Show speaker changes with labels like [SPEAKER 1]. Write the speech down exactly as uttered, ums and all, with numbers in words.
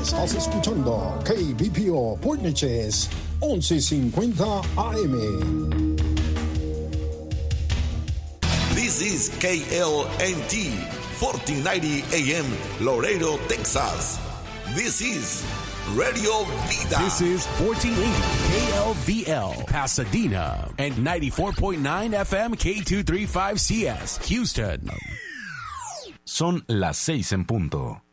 [SPEAKER 1] Estás escuchando K B P O Port Neches once cincuenta A M.
[SPEAKER 2] This is K L N T fourteen ninety A M Laredo, Texas. This is Radio Vida.
[SPEAKER 3] This is fourteen eighty K L V L Pasadena and ninety-four point nine F M K two thirty-five C S Houston.
[SPEAKER 4] Son las seis en punto.